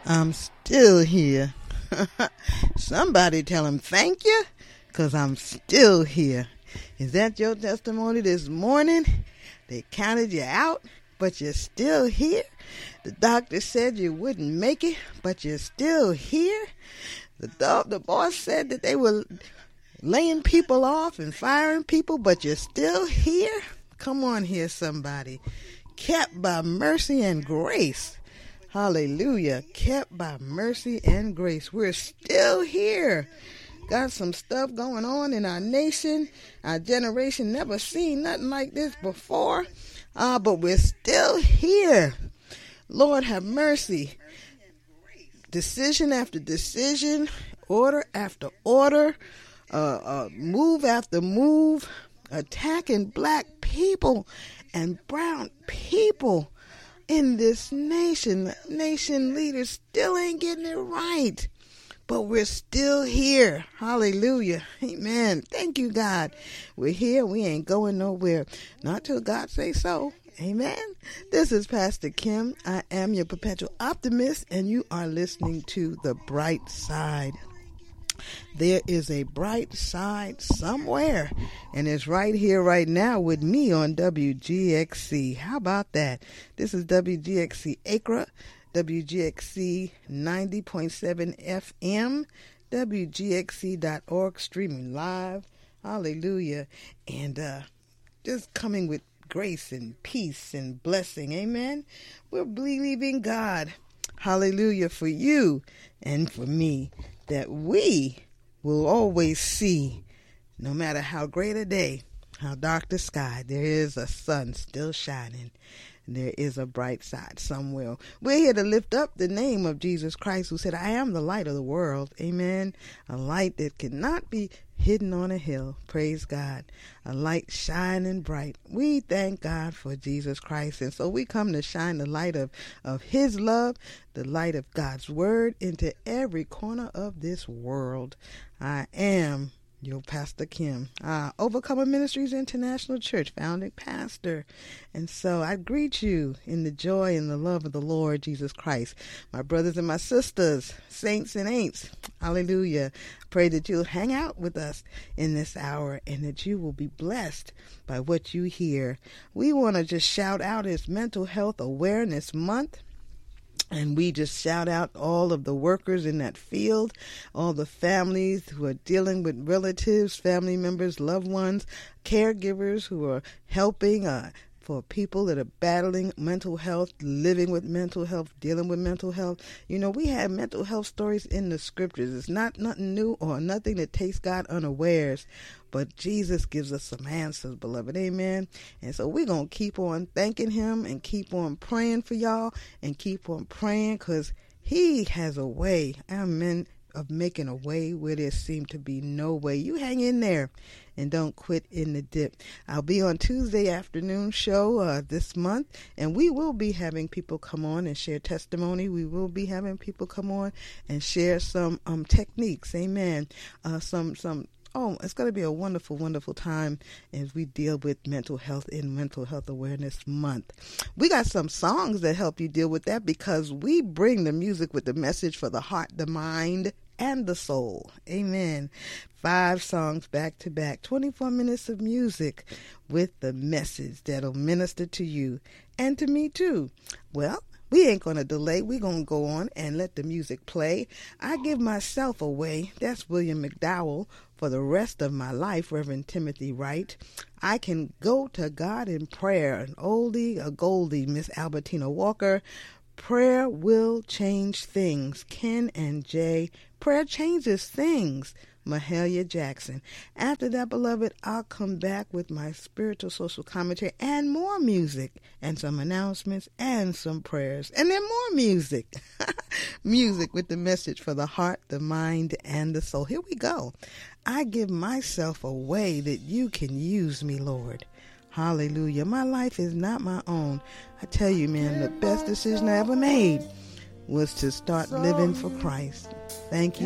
I'm still here. Somebody tell him thank you, because I'm still here. Is that your testimony this morning? They counted you out, but you're still here. The doctor said you wouldn't make it, but you're still here. The boss said that they were laying people off and firing people, but you're still here. Come on here, somebody. Kept by mercy and grace. Hallelujah. Kept by mercy and grace. We're still here. Got some stuff going on in our nation. Our generation never seen nothing like this before. But we're still here. Lord have mercy. Decision after decision, order after order, move after move, attacking black people and brown people in this nation. Nation leaders still ain't getting it right, but we're still here. Hallelujah. Amen. Thank you, God. We're here. We ain't going nowhere. Not till God say so. Amen. This is Pastor Kim. I am your perpetual optimist, and you are listening to The Bright Side. There is a bright side somewhere, and it's right here, right now with me on WGXC. How about that? This is WGXC Acra, WGXC 90.7 FM, WGXC.org, streaming live. Hallelujah. And just coming with grace and peace and blessing. Amen. We're believing God. Hallelujah, for you and for me, that we will always see, no matter how great a day, how dark the sky, there is a sun still shining. There is a bright side somewhere. We're here to lift up the name of Jesus Christ, who said, I am the light of the world. Amen. A light that cannot be hidden on a hill. Praise God. A light shining bright. We thank God for Jesus Christ. And so we come to shine the light of his love, the light of God's word into every corner of this world. I am your Pastor Kim, Overcomer Ministries International Church founding pastor. And so I greet you in the joy and the love of the Lord Jesus Christ. My brothers and my sisters, saints and ain'ts, hallelujah. Pray that you'll hang out with us in this hour and that you will be blessed by what you hear. We want to just shout out it's Mental Health Awareness Month. And we just shout out all of the workers in that field, all the families who are dealing with relatives, family members, loved ones, caregivers who are helping for people that are battling mental health, living with mental health, dealing with mental health. You know, we have mental health stories in the scriptures. It's not nothing new or nothing that takes God unawares, but Jesus gives us some answers, beloved. Amen. And so we're going to keep on thanking him and keep on praying for y'all and keep on praying because he has a way, amen, of making a way where there seemed to be no way. You hang in there and don't quit in the dip. I'll be on Tuesday afternoon show this month, and we will be having people come on and share testimony. We will be having people come on and share some techniques. Amen. It's going to be a wonderful, wonderful time as we deal with mental health in Mental Health Awareness Month. We got some songs that help you deal with that because we bring the music with the message for the heart, the mind, and the soul. Amen. 5 songs back to back, 24 minutes of music with the message that'll minister to you and to me too. Well, we ain't going to delay. We're going to go on and let the music play. I give myself away. That's William McDowell. For the rest of my life, Reverend Timothy Wright. I can go to God in prayer. An oldie, a goldie, Miss Albertina Walker. Prayer will change things. Ken and Jay. Prayer changes things. Mahalia Jackson. After that, beloved, I'll come back with my spiritual social commentary and more music and some announcements and some prayers and then more music. Music with the message for the heart, the mind, and the soul. Here we go. I give myself away that you can use me, Lord. Hallelujah. My life is not my own. I tell you, man, the best decision I ever made was to start living for Christ. Thank you.